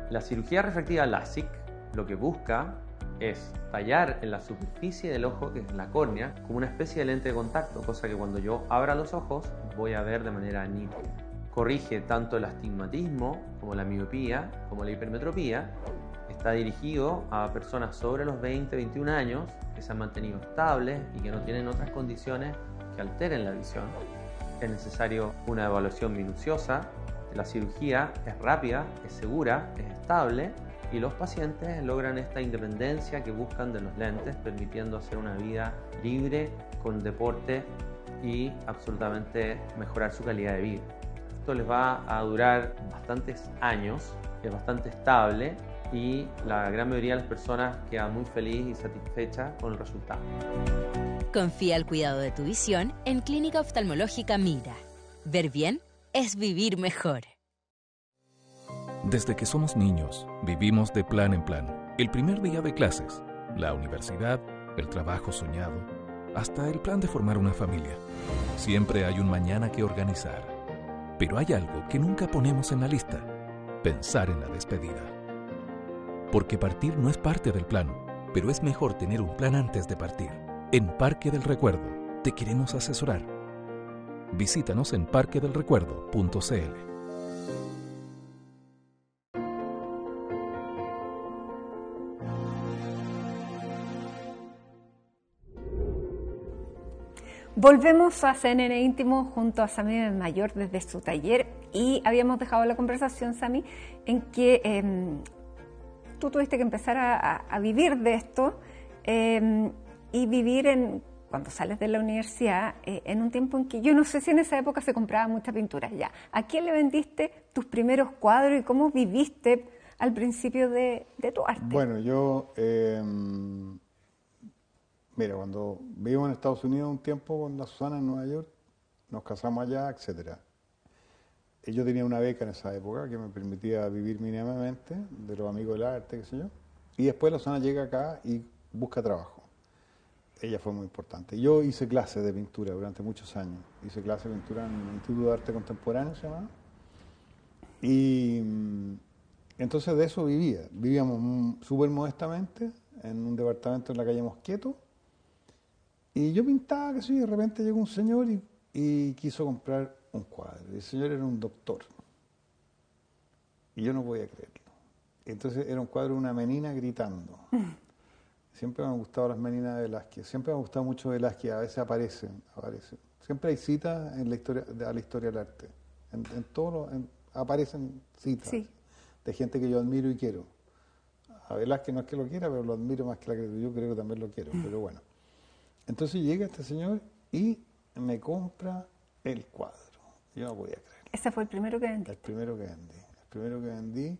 La cirugía refractiva LASIK lo que busca es tallar en la superficie del ojo, que es la córnea, como una especie de lente de contacto, cosa que cuando yo abra los ojos voy a ver de manera nítida. Corrige tanto el astigmatismo como la miopía, como la hipermetropía. Está dirigido a personas sobre los 20-21 años que se han mantenido estables y que no tienen otras condiciones que alteren la visión. Es necesario una evaluación minuciosa. La cirugía es rápida, es segura, es estable y los pacientes logran esta independencia que buscan de los lentes, permitiendo hacer una vida libre con deporte y absolutamente mejorar su calidad de vida. Esto les va a durar bastantes años, es bastante estable y la gran mayoría de las personas queda muy feliz y satisfecha con el resultado. Confía el cuidado de tu visión en Clínica Oftalmológica Mira. Ver bien es vivir mejor. Desde que somos niños, vivimos de plan en plan. El primer día de clases, la universidad, el trabajo soñado, hasta el plan de formar una familia. Siempre hay un mañana que organizar. Pero hay algo que nunca ponemos en la lista: pensar en la despedida. Porque partir no es parte del plan, pero es mejor tener un plan antes de partir. En Parque del Recuerdo te queremos asesorar. Visítanos en parquedelrecuerdo.cl. Volvemos a CNN Íntimo junto a Sami Mayor desde su taller y habíamos dejado la conversación, Sami, en que tú tuviste que empezar a vivir de esto y vivir cuando sales de la universidad en un tiempo en que yo no sé si en esa época se compraba mucha pintura ya. ¿A quién le vendiste tus primeros cuadros y cómo viviste al principio de tu arte? Bueno, yo... Mira, cuando vivimos en Estados Unidos un tiempo con la Susana en Nueva York, nos casamos allá, etc. Yo tenía una beca en esa época que me permitía vivir mínimamente de los amigos del arte, qué sé yo. Y después la Susana llega acá y busca trabajo. Ella fue muy importante. Yo hice clases de pintura durante muchos años. Hice clases de pintura en el Instituto de Arte Contemporáneo, se llamaba. Y entonces de eso vivía. Vivíamos súper modestamente en un departamento en la calle Mosqueto. Y yo pintaba, que sí, de repente llegó un señor y quiso comprar un cuadro. Y el señor era un doctor. Y yo no podía creerlo. Entonces era un cuadro de una menina gritando. Siempre me han gustado las meninas de Velázquez. Siempre me ha gustado mucho Velázquez. A veces aparecen. Siempre hay citas en la historia, a la historia del arte. En todo aparecen citas, sí, de gente que yo admiro y quiero. A Velázquez no es que lo quiera, pero lo admiro más que la que yo creo que también lo quiero. Pero bueno. Entonces llega este señor y me compra el cuadro. Yo no podía creerlo. ¿Ese fue el primero que vendí? El primero que vendí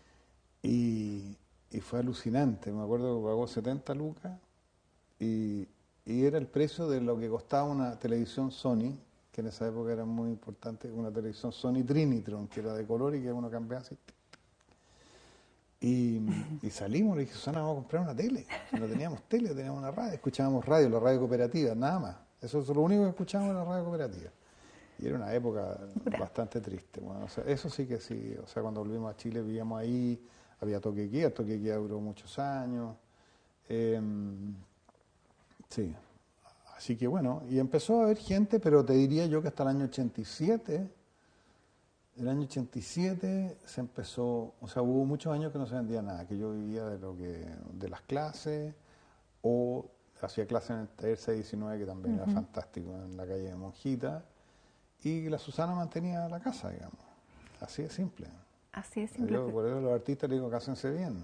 y fue alucinante. Me acuerdo que pagó 70 lucas y era el precio de lo que costaba una televisión Sony, que en esa época era muy importante, una televisión Sony Trinitron, que era de color y que uno cambiaba así. Y salimos, le dije, Susana, vamos a comprar una tele. No teníamos tele, teníamos una radio, escuchábamos radio, la radio cooperativa, nada más. Eso es lo único que escuchábamos en la radio cooperativa. Y era una época bastante triste. Bueno, o sea, eso sí que sí. O sea, cuando volvimos a Chile vivíamos ahí, había toque de queda, el toque de queda duró muchos años. Sí. Así que bueno, y empezó a haber gente, pero te diría yo que hasta el año 87... El año 87 se empezó, o sea, hubo muchos años que no se vendía nada, que yo vivía de las clases, o hacía clases en el taller 619, que también era fantástico, en la calle de Monjita, y la Susana mantenía la casa, digamos. Así de simple. Así de simple. Yo, por eso a los artistas les digo, cásense bien.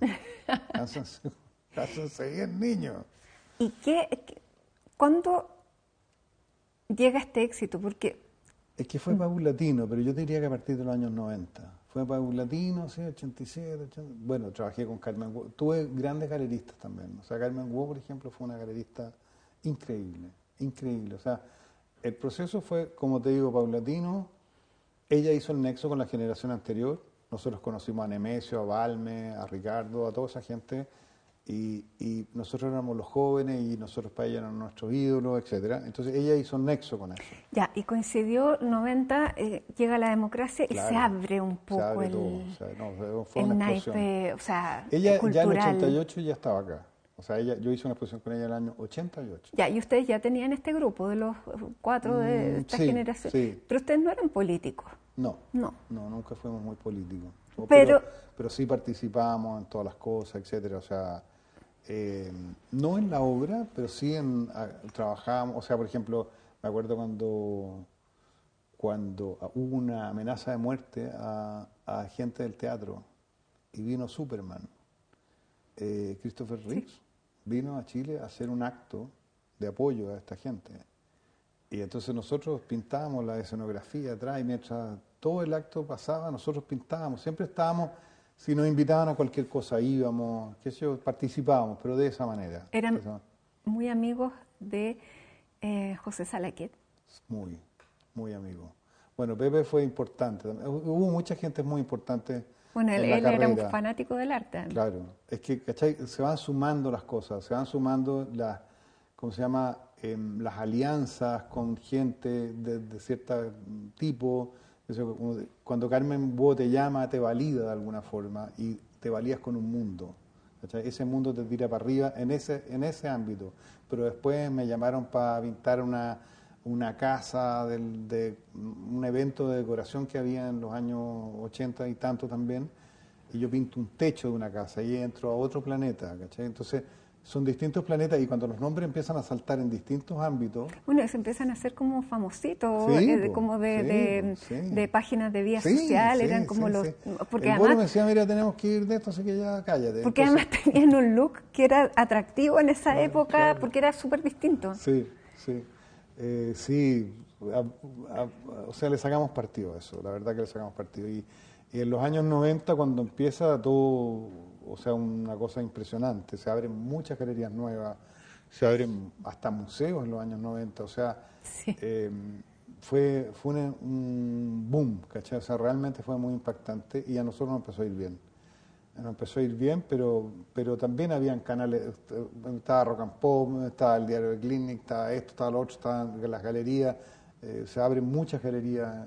Cásense bien, niños. ¿Y cuándo llega este éxito? Porque... Es que fue paulatino, pero yo te diría que a partir de los años 90. Fue paulatino, sí, 87, 80. Bueno, trabajé con Carmen Wu. Tuve grandes galeristas también. O sea, Carmen Wu, por ejemplo, fue una galerista increíble, increíble. O sea, el proceso fue, como te digo, paulatino. Ella hizo el nexo con la generación anterior. Nosotros conocimos a Nemesio, a Balme, a Ricardo, a toda esa gente. Y nosotros éramos los jóvenes y nosotros para ella eran nuestros ídolos, etcétera. Entonces ella hizo un nexo con eso. Ya, y coincidió 90, llega la democracia y Claro, se abre un poco se abre el, todo, o sea, no, fue el una explosión. naipe, o sea, Ella ya en cultural. 88 ya estaba acá. O sea, yo hice una exposición con ella en el año 88. Ya, y ustedes ya tenían este grupo de los 4 de esta sí, generación. sí. Pero ustedes no eran políticos. No, No. nunca fuimos muy políticos. Pero Sí participábamos en todas las cosas, etcétera. O sea, no en la obra, pero sí trabajábamos. O sea, por ejemplo, me acuerdo cuando hubo una amenaza de muerte a gente del teatro y vino Superman. Christopher Reeves vino a Chile a hacer un acto de apoyo a esta gente. Y entonces nosotros pintábamos la escenografía atrás y mientras todo el acto pasaba, nosotros pintábamos. Siempre estábamos, si nos invitaban a cualquier cosa, íbamos, qué sé yo, participábamos, pero de esa manera. eran muy amigos de José Salaquet. Muy, muy amigos. Bueno, Pepe fue importante. Hubo mucha gente muy importante. Bueno, él en la era un carrera. fanático del arte. Claro, es que, ¿cachai? Se van sumando las cosas, se van sumando ¿cómo se llama? Las alianzas con gente de cierto tipo. Eso, cuando Carmen Búho te llama, te valida de alguna forma y te valías con un mundo. ¿Cachai? Ese mundo te tira para arriba en ese ámbito. Pero después me llamaron para pintar una casa de un evento de decoración que había en los años 80 y tanto también, y yo pinto un techo de una casa y entro a otro planeta, ¿cachai? Entonces son distintos planetas y cuando los nombres empiezan a saltar en distintos ámbitos... Bueno, se empiezan a hacer como famositos, Sí, como de páginas de vía Sí, social, sí, eran como sí, los... sí. Porque El Boro me además, decía, mira, tenemos que ir de esto, así que ya cállate. porque Entonces, además tenían un look que era atractivo en esa época, claro. porque era súper distinto. Sí, sí. Sí, o sea, le sacamos partido a eso, la verdad que le sacamos partido. Y en los años 90, cuando empieza todo, o sea, una cosa impresionante, se abren muchas galerías nuevas, se abren hasta museos en los años 90, o sea, Sí. fue un boom, ¿cachai? O sea, realmente fue muy impactante y a nosotros nos empezó a ir bien. Nos empezó a ir bien, pero también habían canales, estaba Rock and Pop, estaba el Diario de Clinic, estaba esto, estaba lo otro, estaban las galerías, se abren muchas galerías.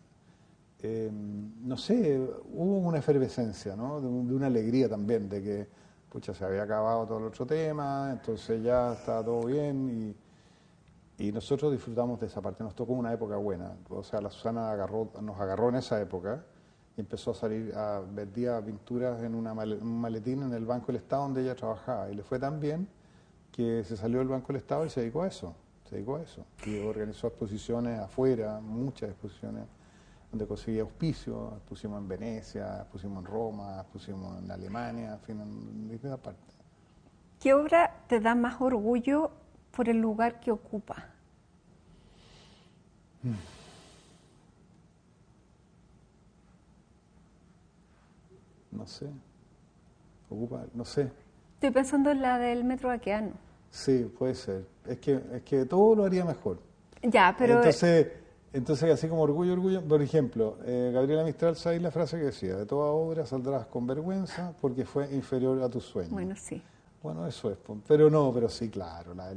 No sé, hubo una efervescencia, ¿no? De una alegría también, de que, pucha, se había acabado todo el otro tema, entonces ya estaba todo bien y nosotros disfrutamos de esa parte, nos tocó una época buena, o sea, la Susana nos agarró en esa época y empezó a salir, vendía pinturas en un maletín en el Banco del Estado donde ella trabajaba y le fue tan bien que se salió del Banco del Estado y se dedicó a eso, y organizó exposiciones afuera, muchas exposiciones donde conseguía auspicio, pusimos en Venecia, pusimos en Roma, pusimos en Alemania, en fin, en distintas partes. ¿Qué obra te da más orgullo por el lugar que ocupa? No sé, no sé. Estoy pensando en la del Metro Baqueano. Sí, puede ser. Es que todo lo haría mejor. Ya, pero... Entonces, así como orgullo, por ejemplo, Gabriela Mistral, ¿sabes la frase que decía? De toda obra saldrás con vergüenza porque fue inferior a tus sueños. Bueno, sí. Bueno, eso es, pero sí, claro. La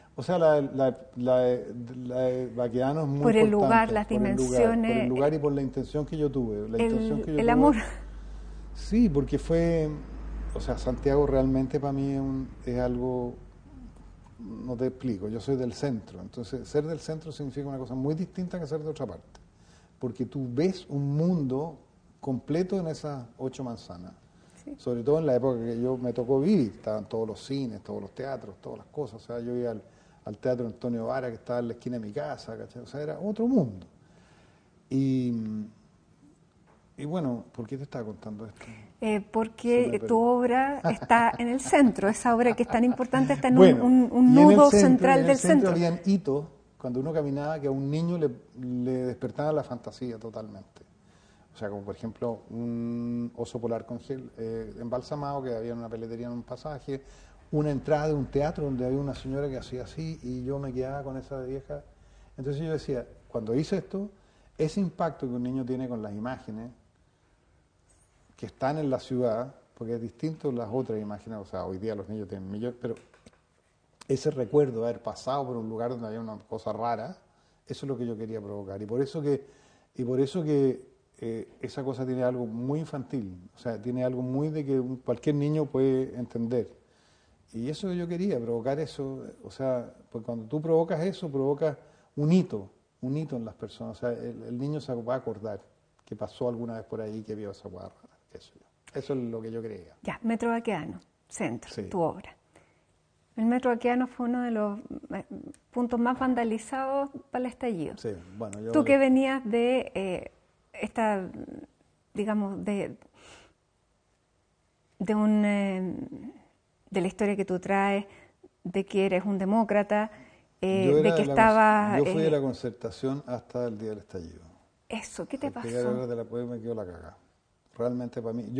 de Baqueano es muy por el importante, lugar, las por dimensiones... por el lugar y por la intención que yo tuve. El amor. Sí, porque o sea, Santiago realmente para mí es algo, no te explico, yo soy del centro, entonces ser del centro significa una cosa muy distinta que ser de otra parte, porque tú ves un mundo completo en esas 8 manzanas, Sí. sobre todo en la época que yo me tocó vivir, estaban todos los cines, todos los teatros, todas las cosas, o sea, yo iba al Teatro Antonio Vara que estaba en la esquina de mi casa, ¿cachai? O sea, era otro mundo. Y bueno, ¿por qué te estaba contando esto? Porque tu obra está en el centro, esa obra que es tan importante está en Bueno, un y en el nudo centro, central en el del centro. Habían hitos, cuando uno caminaba, que a un niño le despertaba la fantasía totalmente. O sea, como por ejemplo un oso polar con gel embalsamado, que había en una peletería en un pasaje, una entrada de un teatro donde había una señora que hacía así y yo me quedaba con esa vieja. Entonces yo decía, cuando hice esto, ese impacto que un niño tiene con las imágenes que están en la ciudad, porque es distinto las otras imágenes, o sea, hoy día los niños tienen millones, pero ese recuerdo de haber pasado por un lugar donde había una cosa rara, eso es lo que yo quería provocar. Y por eso que esa cosa tiene algo muy infantil, o sea, tiene algo muy de que cualquier niño puede entender. Y eso que yo quería, provocar eso, o sea, pues cuando tú provocas eso, provocas un hito en las personas. O sea, el niño se va a acordar que pasó alguna vez por ahí, que vio esa guarra, eso es lo que yo creía. Ya, Metro Baquedano, centro, Sí. tu obra. El Metro Baquedano fue uno de los puntos más vandalizados para el estallido. Sí, bueno, yo... Tú que venías de esta, digamos, de la historia que tú traes, de que eres un demócrata, de que estabas... Yo fui de la Concertación hasta el día del estallido. Eso, ¿qué te pasó? Llegar a la hora de la poema me quedó la cagada. Realmente para mí,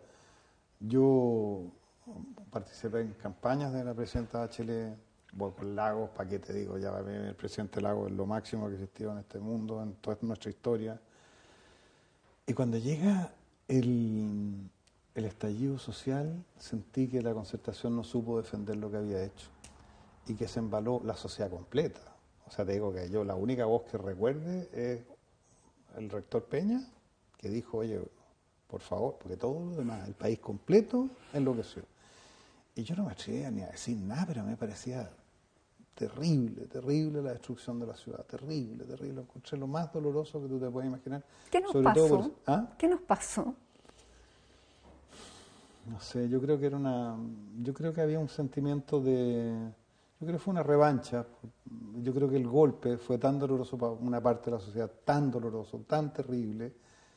yo participé en campañas de la presidenta Bachelet, bueno, con Lagos, ¿para qué te digo? Ya el presidente Lagos es lo máximo que existió en este mundo, en toda nuestra historia. Y cuando llega el estallido social, sentí que la Concertación no supo defender lo que había hecho y que se embaló la sociedad completa. O sea, te digo que yo la única voz que recuerde es el rector Peña, que dijo, oye, por favor, porque todo lo demás, el país completo enloqueció. Y yo no me atrevía ni a decir nada, pero me parecía terrible la destrucción de la ciudad, terrible. Encontré lo más doloroso que tú te puedes imaginar. ¿Qué nos Sobre pasó? todo ¿Ah? ¿Qué nos pasó? No sé, yo creo que había un sentimiento yo creo que fue una revancha. Yo creo que el golpe fue tan doloroso para una parte de la sociedad, tan doloroso, tan terrible.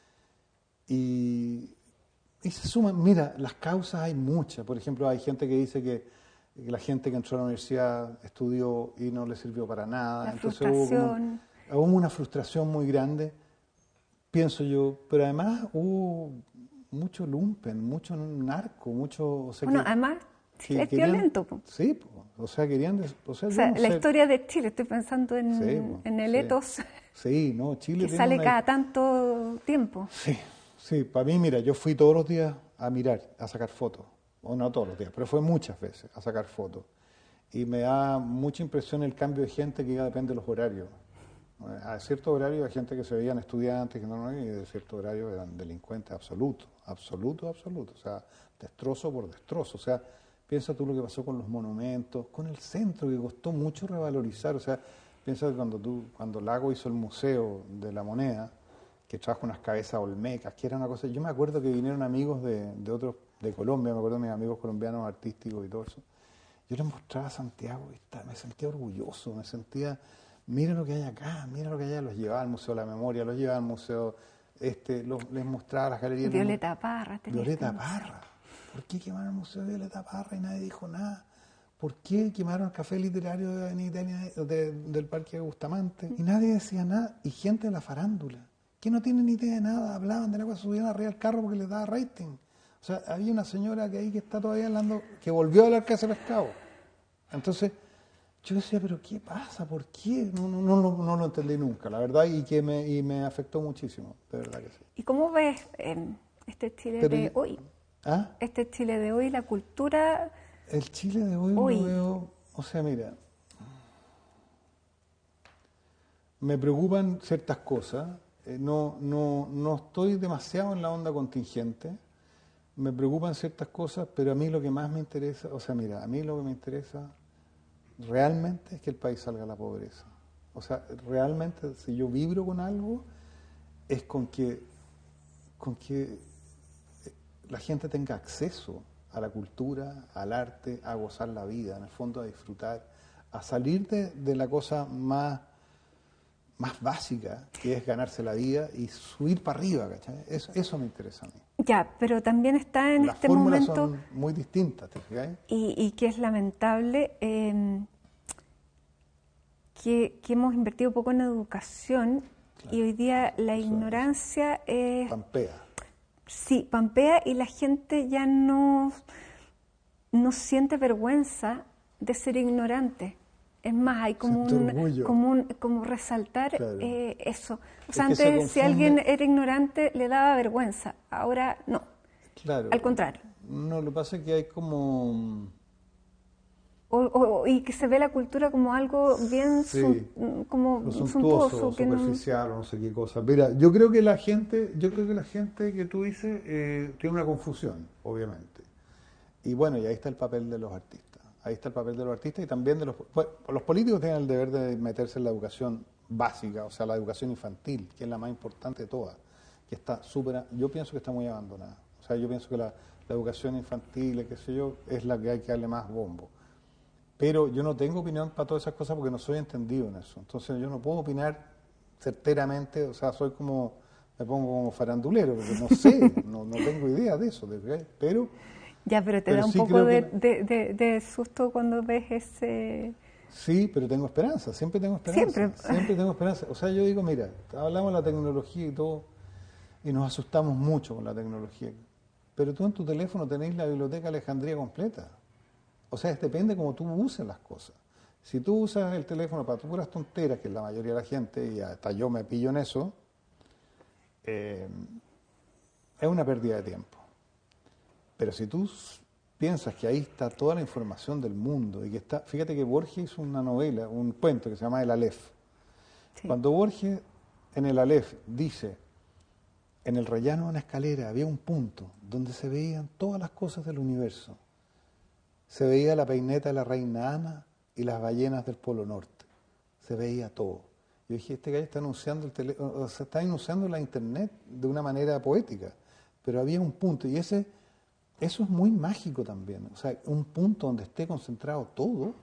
Y se suman, mira, las causas hay muchas. Por ejemplo, hay gente que dice que la gente que entró a la universidad estudió y no le sirvió para nada. La Entonces frustración. hubo una frustración muy grande, pienso yo, pero además hubo mucho lumpen, mucho narco, mucho... O sea, Bueno, además es violento. Po. Sí, o sea, querían... O sea, la historia de Chile, estoy pensando en, sí, en el etos sí, no, Chile que sale cada tanto tiempo. Sí, para mí, mira, yo fui todos los días a mirar, a sacar fotos, o no todos los días, pero fue muchas veces a sacar fotos. Y me da mucha impresión el cambio de gente que ya depende de los horarios. A cierto horario hay gente que se veían estudiantes, que no, y de cierto horario eran delincuentes absolutos. O sea, destrozo por destrozo. O sea, piensa tú lo que pasó con los monumentos, con el centro, que costó mucho revalorizar. O sea, piensa que cuando Lago hizo el Museo de la Moneda, que trajo unas cabezas olmecas, que era una cosa... Yo me acuerdo que vinieron amigos de Colombia, me acuerdo de mis amigos colombianos artísticos y todo eso. Yo les mostraba a Santiago y me sentía orgulloso, me sentía... Mira lo que hay acá, mira lo que hay allá. Los llevaba al Museo de la Memoria, los llevaba al museo... les mostraba las galerías... Violeta Parra. Violeta Parra. ¿Por qué quemaron el Museo de Violeta Parra y nadie dijo nada? ¿Por qué quemaron el café literario de Avenida del Parque de Bustamante? Y nadie decía nada. Y gente de la farándula, que no tienen ni idea de nada, hablaban de la cosa, subían arriba del carro porque les daba rating. O sea, había una señora que está todavía hablando, que volvió a hablar que hace pescado. Entonces, yo decía, ¿pero qué pasa? ¿Por qué? No lo entendí nunca, la verdad, y me afectó muchísimo, de verdad que sí. ¿Y cómo ves este Chile de hoy? ¿Ah? Este Chile de hoy, la cultura... El Chile de hoy lo veo, o sea, mira, me preocupan ciertas cosas, no estoy demasiado en la onda contingente, me preocupan ciertas cosas, pero a mí lo que más me interesa, o sea, mira, a mí lo que me interesa realmente es que el país salga de la pobreza. O sea, realmente, si yo vibro con algo, es con que la gente tenga acceso a la cultura, al arte, a gozar la vida, en el fondo a disfrutar, a salir de la cosa más básica, que es ganarse la vida y subir para arriba, ¿cachai? Eso me interesa a mí. Ya, pero también está en Las este fórmulas momento... son muy distintas, ¿te fijas? Y que es lamentable que hemos invertido poco en educación, claro, y hoy día la ignorancia es... Pampea. Sí, pampea, y la gente ya no siente vergüenza de ser ignorante. Es más, hay como como resaltar, claro, eso. O sea, antes si alguien era ignorante le daba vergüenza, ahora no. Claro. Al contrario. No, lo que pasa es que hay como... Y que se ve la cultura como algo bien como suntuoso, que superficial, o no sé qué cosa. Mira, yo creo que la gente que tú dices tiene una confusión, obviamente. Y bueno, y ahí está el papel de los artistas. Ahí está el papel de los artistas y también de los políticos tienen el deber de meterse en la educación básica, o sea, la educación infantil, que es la más importante de todas, que está yo pienso que está muy abandonada. O sea, yo pienso que la educación infantil, qué sé yo, es la que hay que darle más bombo. Pero yo no tengo opinión para todas esas cosas porque no soy entendido en eso. Entonces yo no puedo opinar certeramente, o sea, me pongo como farandulero, porque no sé, no tengo idea de eso, pero... Ya, pero te da un poco de susto cuando ves ese... Sí, pero tengo esperanza, siempre tengo esperanza. Siempre tengo esperanza. O sea, yo digo, mira, hablamos de la tecnología y todo, y nos asustamos mucho con la tecnología. Pero tú en tu teléfono tenés la biblioteca Alejandría completa. O sea, depende cómo tú uses las cosas. Si tú usas el teléfono para puras tonteras, que es la mayoría de la gente, y hasta yo me pillo en eso, es una pérdida de tiempo. Pero si tú piensas que ahí está toda la información del mundo, y que está, fíjate que Borges hizo una novela, un cuento que se llama El Aleph. Sí. Cuando Borges en El Aleph dice, en el rellano de una escalera había un punto donde se veían todas las cosas del universo. Se veía la peineta de la reina Ana y las ballenas del Polo Norte. Se veía todo. Yo dije, este gallo está está anunciando la internet de una manera poética, pero había un punto, y eso es muy mágico también. O sea, un punto donde esté concentrado todo,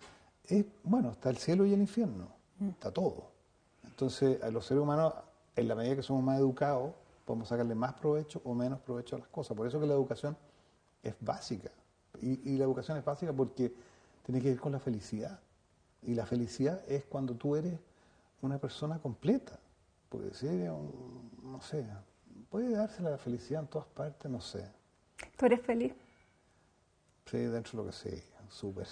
está el cielo y el infierno, está todo. Entonces, a los seres humanos, en la medida que somos más educados, podemos sacarle más provecho o menos provecho a las cosas. Por eso que la educación es básica. Y la educación es básica porque tiene que ver con la felicidad. Y la felicidad es cuando tú eres una persona completa. Porque si eres, no sé, puede darse la felicidad en todas partes, no sé. ¿Tú eres feliz? Sí, dentro de lo que sí, súper.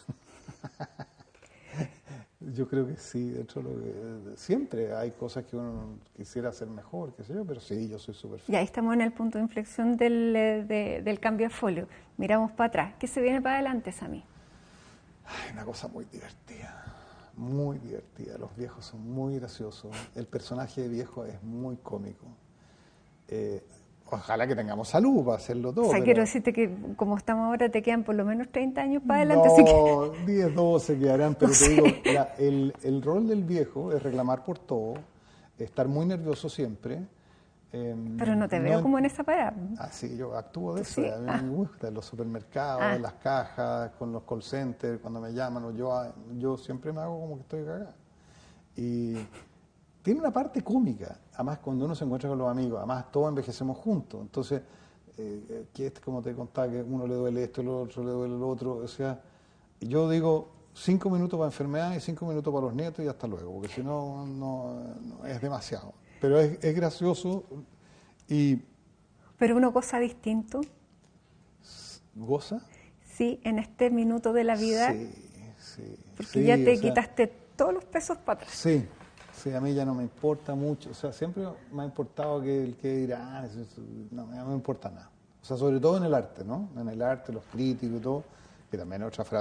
Yo creo que sí, dentro de lo que... Siempre hay cosas que uno quisiera hacer mejor, qué sé yo, pero sí, yo soy súper feliz. Y ahí estamos en el punto de inflexión del cambio de folio. Miramos para atrás. ¿Qué se viene para adelante, Sammy? Ay, una cosa muy divertida, muy divertida. Los viejos son muy graciosos. El personaje de viejo es muy cómico. Ojalá que tengamos salud para hacerlo todo. O sea, pero... quiero decirte que como estamos ahora te quedan por lo menos 30 años para adelante. No, así que... 10, 12 quedarán, pero te digo, el rol del viejo es reclamar por todo, estar muy nervioso siempre. Pero no te veo como en esa parada. Ah, sí, yo actúo de eso, ¿Sí? a mí me gusta, en los supermercados, en las cajas, con los call centers, cuando me llaman, yo siempre me hago como que estoy cagado. Y... tiene una parte cómica, además cuando uno se encuentra con los amigos, además todos envejecemos juntos, entonces, que es como te contaba, que uno le duele esto, el otro le duele el otro, o sea, yo digo 5 minutos para enfermedad y 5 minutos para los nietos y hasta luego, porque si no, no es demasiado. Pero es gracioso y... ¿Pero uno goza distinto? ¿Goza? Sí, en este minuto de la vida. Sí. Porque sí, ya te quitaste todos los pesos para atrás. Sí, a mí ya no me importa mucho, o sea, siempre me ha importado que el que dirá, no me importa nada. O sea, sobre todo en el arte, ¿no? En el arte, los críticos y todo, que también es otra frase